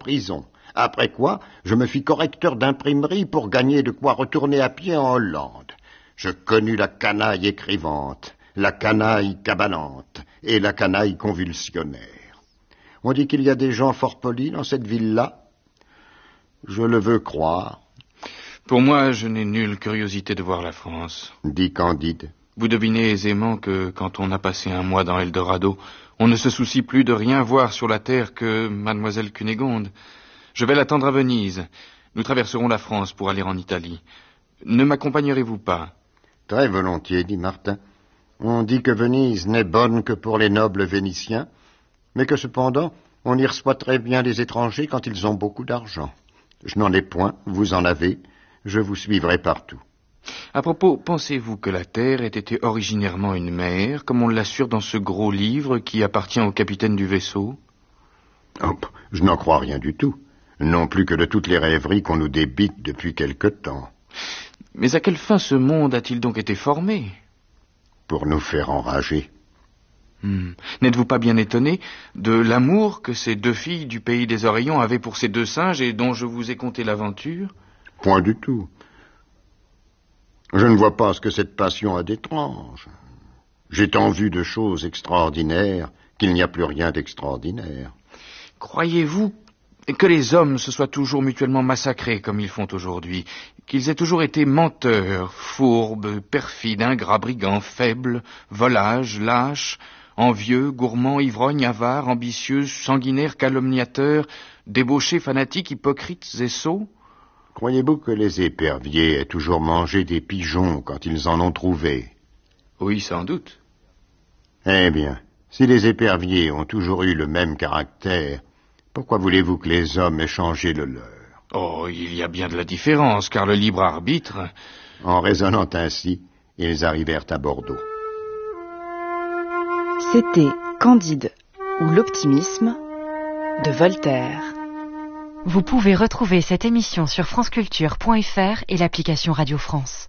prison. Après quoi, je me fis correcteur d'imprimerie pour gagner de quoi retourner à pied en Hollande. Je connus la canaille écrivante, la canaille cabanante et la canaille convulsionnaire. On dit qu'il y a des gens fort polis dans cette ville-là. Je le veux croire. Pour moi, je n'ai nulle curiosité de voir la France, dit Candide. Vous devinez aisément que, quand on a passé un mois dans Eldorado, on ne se soucie plus de rien voir sur la terre que mademoiselle Cunégonde. Je vais l'attendre à Venise. Nous traverserons la France pour aller en Italie. Ne m'accompagnerez-vous pas? Très volontiers, dit Martin. On dit que Venise n'est bonne que pour les nobles vénitiens, mais que cependant, on y reçoit très bien les étrangers quand ils ont beaucoup d'argent. Je n'en ai point, vous en avez. Je vous suivrai partout. À propos, pensez-vous que la Terre ait été originairement une mer, comme on l'assure dans ce gros livre qui appartient au capitaine du vaisseau? Oh, je n'en crois rien du tout. Non plus que de toutes les rêveries qu'on nous débite depuis quelque temps. Mais à quelle fin ce monde a-t-il donc été formé? Pour nous faire enrager. N'êtes-vous pas bien étonné de l'amour que ces deux filles du pays des Oreillons avaient pour ces deux singes et dont je vous ai conté l'aventure? Point du tout. Je ne vois pas ce que cette passion a d'étrange. J'ai tant vu de choses extraordinaires qu'il n'y a plus rien d'extraordinaire. Croyez-vous que les hommes se soient toujours mutuellement massacrés comme ils font aujourd'hui, qu'ils aient toujours été menteurs, fourbes, perfides, ingrats, brigands, faibles, volages, lâches, envieux, gourmands, ivrognes, avares, ambitieux, sanguinaires, calomniateurs, débauchés, fanatiques, hypocrites et sots? Croyez-vous que les éperviers aient toujours mangé des pigeons quand ils en ont trouvé? Oui, sans doute. Eh bien, si les éperviers ont toujours eu le même caractère, pourquoi voulez-vous que les hommes aient changé le leur? Oh, il y a bien de la différence, car le libre arbitre... En raisonnant ainsi, ils arrivèrent à Bordeaux. C'était Candide ou l'optimisme de Voltaire. Vous pouvez retrouver cette émission sur franceculture.fr et l'application Radio France.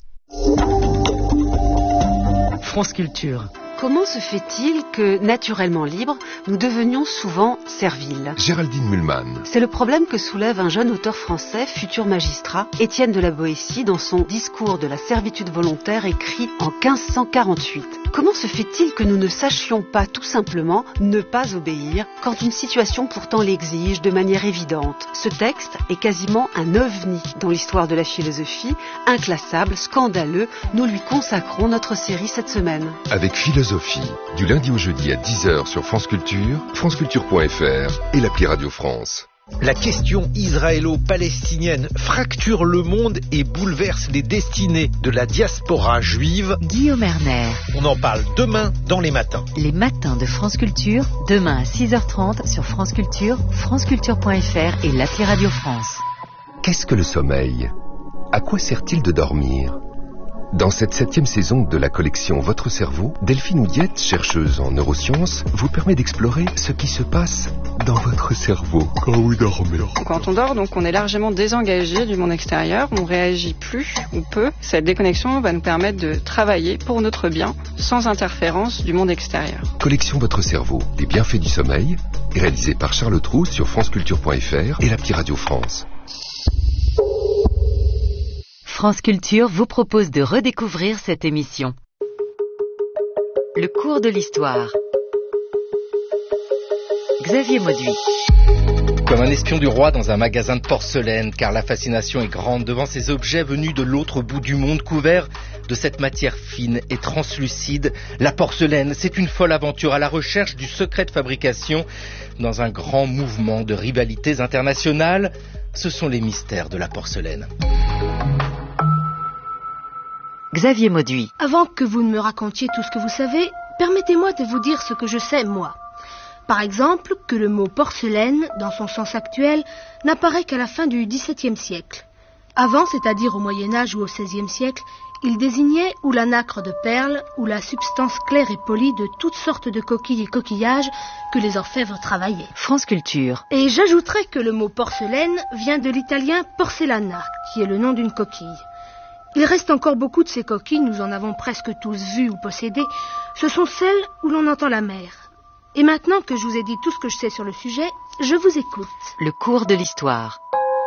France Culture. Comment se fait-il que, naturellement libres, nous devenions souvent serviles? Géraldine Mühlmann. C'est le problème que soulève un jeune auteur français, futur magistrat, Étienne de la Boétie, dans son discours de la servitude volontaire écrit en 1548. Comment se fait-il que nous ne sachions pas tout simplement ne pas obéir quand une situation pourtant l'exige de manière évidente? Ce texte est quasiment un ovni dans l'histoire de la philosophie, inclassable, scandaleux. Nous lui consacrons notre série cette semaine. Avec Philosophie, du lundi au jeudi à 10h sur France Culture, franceculture.fr et l'appli Radio France. La question israélo-palestinienne fracture le monde et bouleverse les destinées de la diaspora juive. Guillaume Erner. On en parle demain dans les matins. Les matins de France Culture, demain à 6h30 sur France Culture, franceculture.fr et l'appli Radio France. Qu'est-ce que le sommeil? À quoi sert-il de dormir? Dans cette 7e saison de la collection Votre cerveau, Delphine Oudiette, chercheuse en neurosciences, vous permet d'explorer ce qui se passe dans votre cerveau quand vous dormez. Quand on dort, donc, on est largement désengagé du monde extérieur, on réagit plus ou peu. Cette déconnexion va nous permettre de travailler pour notre bien, sans interférence du monde extérieur. Collection Votre cerveau, les bienfaits du sommeil, réalisé par Charles Trousse sur franceculture.fr et l'appli Radio France. France Culture vous propose de redécouvrir cette émission. Le cours de l'histoire. Xavier Mauduit. Comme un espion du roi dans un magasin de porcelaine, car la fascination est grande devant ces objets venus de l'autre bout du monde, couverts de cette matière fine et translucide. La porcelaine, c'est une folle aventure à la recherche du secret de fabrication dans un grand mouvement de rivalités internationales. Ce sont les mystères de la porcelaine. Xavier Mauduit. Avant que vous ne me racontiez tout ce que vous savez, permettez-moi de vous dire ce que je sais, moi. Par exemple, que le mot porcelaine, dans son sens actuel, n'apparaît qu'à la fin du XVIIe siècle. Avant, c'est-à-dire au Moyen-Âge ou au XVIe siècle, il désignait ou la nacre de perles, ou la substance claire et polie de toutes sortes de coquilles et coquillages que les orfèvres travaillaient. France Culture. Et j'ajouterais que le mot porcelaine vient de l'italien porcellana, qui est le nom d'une coquille. Il reste encore beaucoup de ces coquilles, nous en avons presque tous vues ou possédées. Ce sont celles où l'on entend la mer. Et maintenant que je vous ai dit tout ce que je sais sur le sujet, Je vous écoute. Le cours de l'histoire.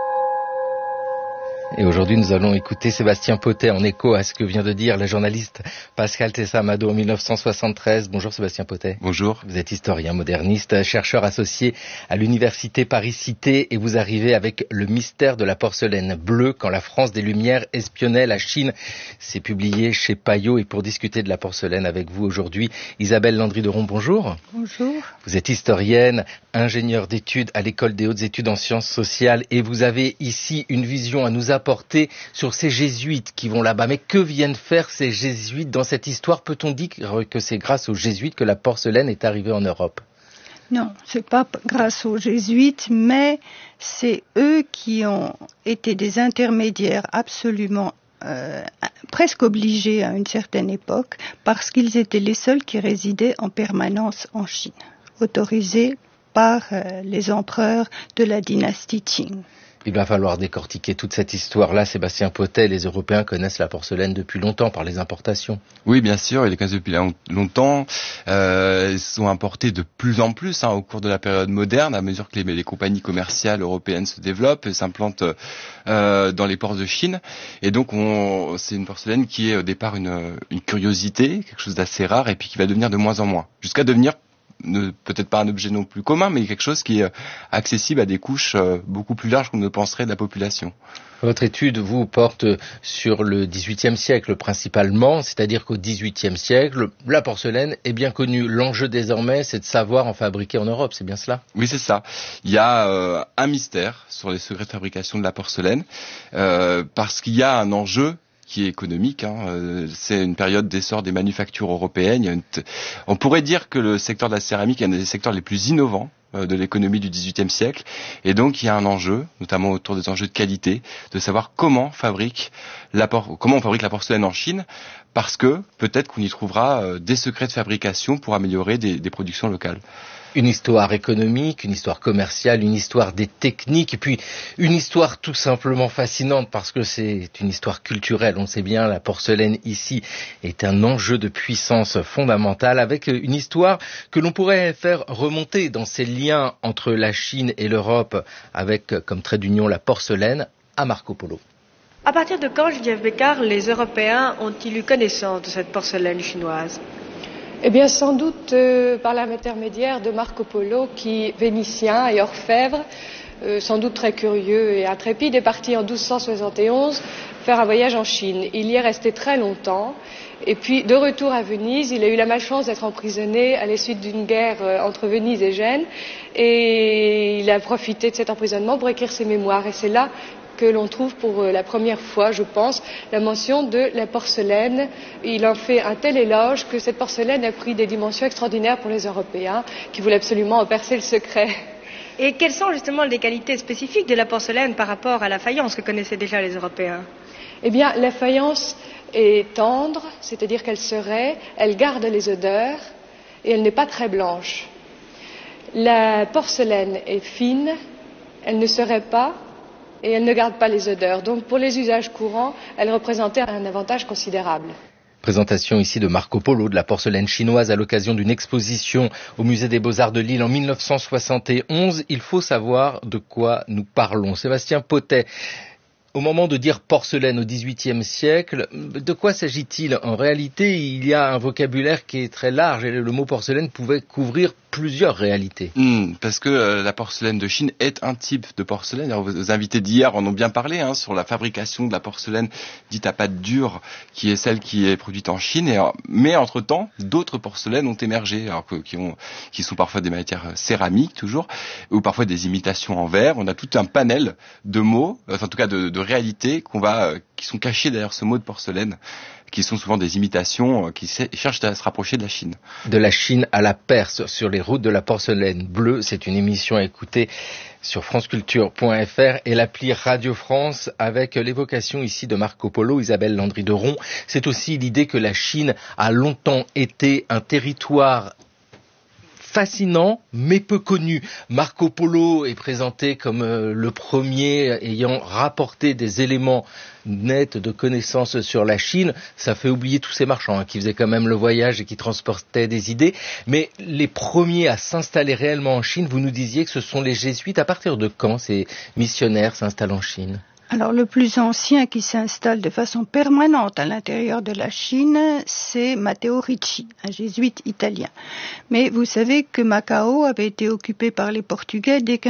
Et aujourd'hui, nous allons écouter Sébastien Potet en écho à ce que vient de dire la journaliste Pascal Tessa-Amado en 1973. Bonjour Sébastien Potet. Bonjour. Vous êtes historien moderniste, chercheur associé à l'université Paris-Cité et vous arrivez avec Le mystère de la porcelaine bleue quand la France des Lumières espionnait la Chine. C'est publié chez Payot et pour discuter de la porcelaine avec vous aujourd'hui, Isabelle Landry-Deron, bonjour. Bonjour. Vous êtes historienne, ingénieure d'études à l'École des hautes études en sciences sociales et vous avez ici une vision à nous apporter sur ces jésuites qui vont là-bas. Mais que viennent faire ces jésuites dans cette histoire? Peut-on dire que c'est grâce aux jésuites que la porcelaine est arrivée en Europe? Non, c'est pas grâce aux jésuites, mais c'est eux qui ont été des intermédiaires absolument presque obligés à une certaine époque, parce qu'ils étaient les seuls qui résidaient en permanence en Chine, autorisés par les empereurs de la dynastie Qing. Il va falloir décortiquer toute cette histoire-là. Sébastien Potet, les Européens connaissent la porcelaine depuis longtemps par les importations. Oui, bien sûr, ils les connaissent depuis longtemps. Ils sont importés de plus en plus au cours de la période moderne, à mesure que les compagnies commerciales européennes se développent et s'implantent dans les ports de Chine. Et donc, c'est une porcelaine qui est au départ une curiosité, quelque chose d'assez rare, et puis qui va devenir de moins en moins, jusqu'à devenir peut-être pas un objet non plus commun, mais quelque chose qui est accessible à des couches beaucoup plus larges qu'on ne penserait de la population. Votre étude, vous, porte sur le XVIIIe siècle principalement, c'est-à-dire qu'au XVIIIe siècle, la porcelaine est bien connue. L'enjeu désormais, c'est de savoir en fabriquer en Europe, c'est bien cela? Oui, c'est ça. Il y a un mystère sur les secrets de fabrication de la porcelaine, parce qu'il y a un enjeu qui est économique. C'est une période d'essor des manufactures européennes. On pourrait dire que le secteur de la céramique est un des secteurs les plus innovants de l'économie du XVIIIe siècle. Et donc, il y a un enjeu, notamment autour des enjeux de qualité, de savoir comment on fabrique la porcelaine en Chine, parce que peut-être qu'on y trouvera des secrets de fabrication pour améliorer des productions locales. Une histoire économique, une histoire commerciale, une histoire des techniques, et puis une histoire tout simplement fascinante parce que c'est une histoire culturelle. On sait bien, la porcelaine ici est un enjeu de puissance fondamentale avec une histoire que l'on pourrait faire remonter dans ces liens entre la Chine et l'Europe avec comme trait d'union la porcelaine à Marco Polo. À partir de quand, Geneviève Bécard, les Européens ont-ils eu connaissance de cette porcelaine chinoise ? Eh bien, sans doute par l'intermédiaire de Marco Polo, qui, vénitien et orfèvre, sans doute très curieux et intrépide, est parti en 1271 faire un voyage en Chine. Il y est resté très longtemps. Et puis, de retour à Venise, il a eu la malchance d'être emprisonné à la suite d'une guerre entre Venise et Gênes. Et il a profité de cet emprisonnement pour écrire ses mémoires. Et c'est là que l'on trouve pour la première fois, je pense, la mention de la porcelaine. Il en fait un tel éloge que cette porcelaine a pris des dimensions extraordinaires pour les Européens, qui voulaient absolument en percer le secret. Et quelles sont justement les qualités spécifiques de la porcelaine par rapport à la faïence que connaissaient déjà les Européens ? Eh bien, la faïence est tendre, c'est-à-dire qu'elle serait, elle garde les odeurs et elle n'est pas très blanche. La porcelaine est fine, elle ne serait pas et elle ne garde pas les odeurs. Donc pour les usages courants, elle représentait un avantage considérable. Présentation ici de Marco Polo de la porcelaine chinoise à l'occasion d'une exposition au Musée des Beaux-Arts de Lille en 1971. Il faut savoir de quoi nous parlons. Sébastien Potet, au moment de dire porcelaine au XVIIIe siècle, de quoi s'agit-il? En réalité, il y a un vocabulaire qui est très large et le mot porcelaine pouvait couvrir plusieurs réalités. Parce que la porcelaine de Chine est un type de porcelaine. Alors, vos invités d'hier en ont bien parlé sur la fabrication de la porcelaine dite à pâte dure, qui est celle qui est produite en Chine. Mais entre-temps, d'autres porcelaines ont émergé, qui sont parfois des matières céramiques toujours, ou parfois des imitations en verre. On a tout un panel de mots, en tout cas de réalités qui sont cachées derrière ce mot de porcelaine, qui sont souvent des imitations qui cherchent à se rapprocher de la Chine. De la Chine à la Perse, sur les routes de la porcelaine bleue, c'est une émission à écouter sur franceculture.fr et l'appli Radio France avec l'évocation ici de Marco Polo, Isabelle Landry-Deron. C'est aussi l'idée que la Chine a longtemps été un territoire fascinant mais peu connu. Marco Polo est présenté comme le premier ayant rapporté des éléments nets de connaissances sur la Chine. Ça fait oublier tous ces marchands qui faisaient quand même le voyage et qui transportaient des idées. Mais les premiers à s'installer réellement en Chine, vous nous disiez que ce sont les jésuites. À partir de quand ces missionnaires s'installent en Chine ? Alors le plus ancien qui s'installe de façon permanente à l'intérieur de la Chine, c'est Matteo Ricci, un jésuite italien. Mais vous savez que Macao avait été occupé par les Portugais dès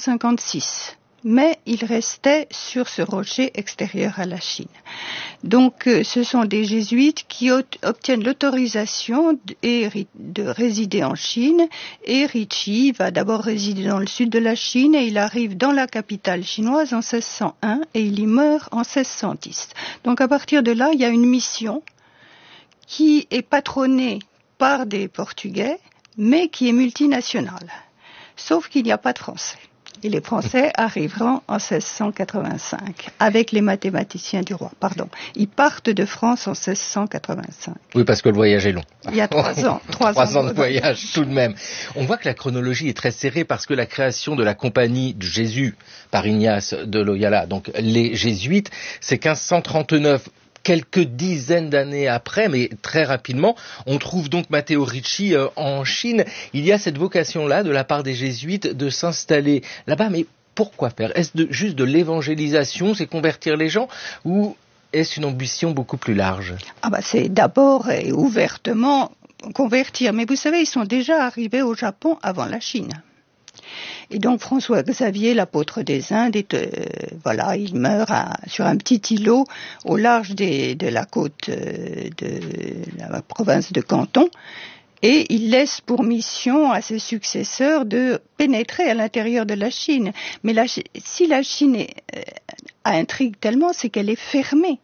1556. Mais il restait sur ce rocher extérieur à la Chine. Donc ce sont des jésuites qui obtiennent l'autorisation de résider en Chine, et Ricci va d'abord résider dans le sud de la Chine et il arrive dans la capitale chinoise en 1601 et il y meurt en 1610. Donc à partir de là, il y a une mission qui est patronnée par des Portugais mais qui est multinationale. Sauf qu'il n'y a pas de Français. Et les Français arriveront en 1685, avec les mathématiciens du roi. Ils partent de France en 1685. Oui, parce que le voyage est long. Il y a 3 ans. 3 ans de voyage, tout de même. On voit que la chronologie est très serrée parce que la création de la compagnie de Jésus par Ignace de Loyola, donc les Jésuites, c'est 1539. Quelques dizaines d'années après, mais très rapidement, on trouve donc Matteo Ricci en Chine. Il y a cette vocation-là de la part des jésuites de s'installer là-bas. Mais pourquoi faire ? Est-ce juste de l'évangélisation, c'est convertir les gens, ou est-ce une ambition beaucoup plus large ? C'est d'abord et ouvertement convertir. Mais vous savez, ils sont déjà arrivés au Japon avant la Chine. Et donc François Xavier, l'apôtre des Indes, il meurt sur un petit îlot au large de la côte de la province de Canton, et il laisse pour mission à ses successeurs de pénétrer à l'intérieur de la Chine. Mais si la Chine intrigue tellement, c'est qu'elle est fermée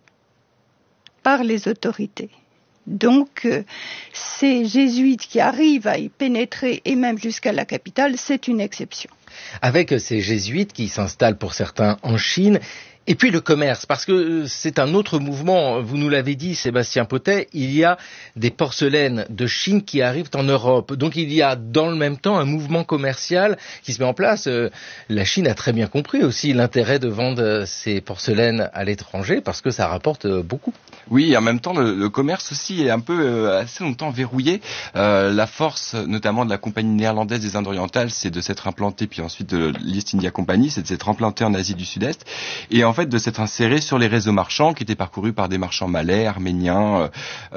par les autorités. Donc, ces jésuites qui arrivent à y pénétrer, et même jusqu'à la capitale, c'est une exception. Avec ces jésuites qui s'installent pour certains en Chine, et puis le commerce, parce que c'est un autre mouvement, vous nous l'avez dit Sébastien Potet, il y a des porcelaines de Chine qui arrivent en Europe. Donc il y a dans le même temps un mouvement commercial qui se met en place. La Chine a très bien compris aussi l'intérêt de vendre ces porcelaines à l'étranger parce que ça rapporte beaucoup. Oui, et en même temps, le commerce aussi est un peu assez longtemps verrouillé. La force, notamment de la compagnie néerlandaise des Indes orientales, c'est de s'être implantée, puis ensuite de l'East India Company, c'est de s'être implantée en Asie du Sud-Est, et en fait de s'être insérée sur les réseaux marchands qui étaient parcourus par des marchands malais, arméniens,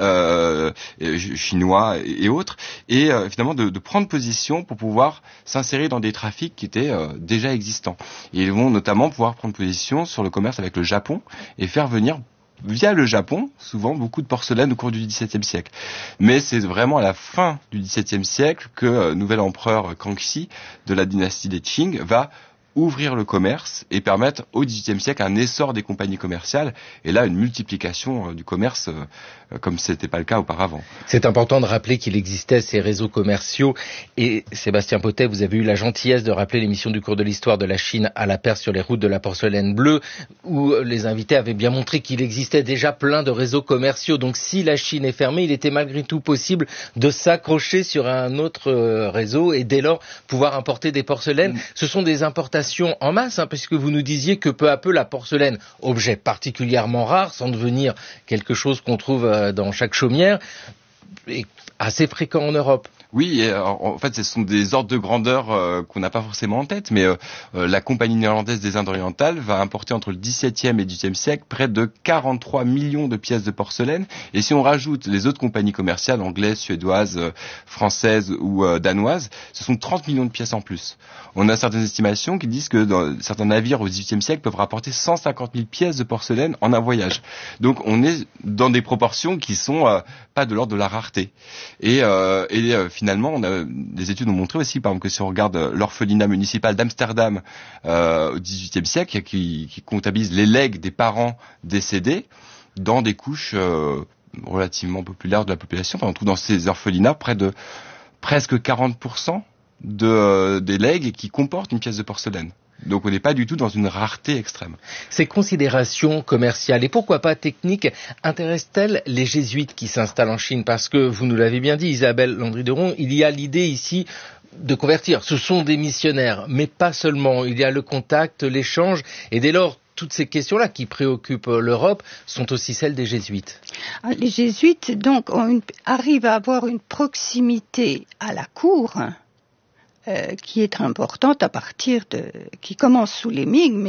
chinois et autres, et finalement de prendre position pour pouvoir s'insérer dans des trafics qui étaient déjà existants. Et ils vont notamment pouvoir prendre position sur le commerce avec le Japon et faire venir via le Japon, souvent beaucoup de porcelaine au cours du XVIIe siècle. Mais c'est vraiment à la fin du XVIIe siècle que nouvel empereur Kangxi de la dynastie des Qing va ouvrir le commerce et permettre au XVIIIe siècle un essor des compagnies commerciales et là une multiplication du commerce comme ce n'était pas le cas auparavant. C'est important de rappeler qu'il existait ces réseaux commerciaux et Sébastien Potet, vous avez eu la gentillesse de rappeler l'émission du cours de l'histoire de la Chine à la Perse sur les routes de la porcelaine bleue où les invités avaient bien montré qu'il existait déjà plein de réseaux commerciaux. Donc si la Chine est fermée, il était malgré tout possible de s'accrocher sur un autre réseau et dès lors pouvoir importer des porcelaines. Ce sont des importations en masse, puisque vous nous disiez que peu à peu la porcelaine, objet particulièrement rare, sans devenir quelque chose qu'on trouve dans chaque chaumière, est assez fréquent en Europe. Oui, en fait, ce sont des ordres de grandeur qu'on n'a pas forcément en tête, mais la compagnie néerlandaise des Indes orientales va importer entre le XVIIe et le XVIIIe siècle près de 43 millions de pièces de porcelaine. Et si on rajoute les autres compagnies commerciales, anglaises, suédoises, françaises ou danoises, ce sont 30 millions de pièces en plus. On a certaines estimations qui disent que certains navires au XVIIIe siècle peuvent rapporter 150 000 pièces de porcelaine en un voyage. Donc on est dans des proportions qui sont pas de l'ordre de la rareté. Et finalement, des études ont montré aussi, par exemple, que si on regarde l'orphelinat municipal d'Amsterdam au XVIIIe siècle, qui comptabilise les legs des parents décédés dans des couches relativement populaires de la population, on trouve dans ces orphelinats près de presque 40% des legs qui comportent une pièce de porcelaine. Donc on n'est pas du tout dans une rareté extrême. Ces considérations commerciales et pourquoi pas techniques intéressent-elles les jésuites qui s'installent en Chine? Parce que, vous nous l'avez bien dit, Isabelle Landry-Deron, il y a l'idée ici de convertir. Ce sont des missionnaires, mais pas seulement. Il y a le contact, l'échange, et dès lors, toutes ces questions-là qui préoccupent l'Europe sont aussi celles des jésuites. Les jésuites, donc, arrivent à avoir une proximité à la cour qui est importante qui commence sous les Ming, mais